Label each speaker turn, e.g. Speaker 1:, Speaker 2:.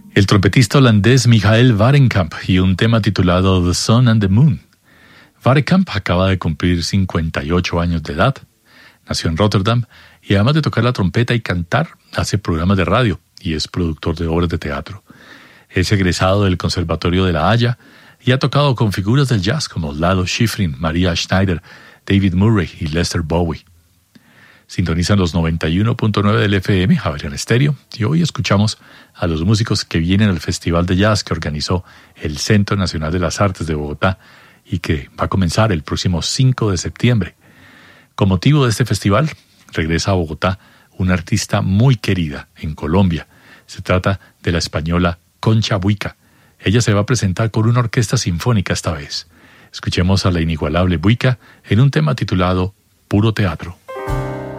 Speaker 1: El trompetista holandés Michael Warenkamp y un tema titulado The Sun and the Moon. Warenkamp acaba de cumplir 58 años de edad. Nació en Rotterdam y además de tocar la trompeta y cantar, hace programas de radio y es productor de obras de teatro. Es egresado del Conservatorio de La Haya y ha tocado con figuras del jazz como Lalo Schifrin, Maria Schneider, David Murray y Lester Bowie. Sintonizan los 91.9 del FM, Javerian Estéreo, y hoy escuchamos a los músicos que vienen al Festival de Jazz que organizó el Centro Nacional de las Artes de Bogotá y que va a comenzar el próximo 5 de septiembre. Con motivo de este festival, regresa a Bogotá una artista muy querida en Colombia. Se trata de la española Concha Buica. Ella se va a presentar con una orquesta sinfónica esta vez. Escuchemos a la inigualable Buica en un tema titulado Puro Teatro.